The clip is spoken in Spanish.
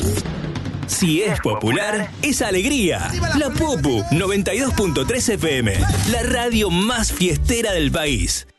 Si es popular, es alegría. La Popu 92.3 FM, la radio más fiestera del país.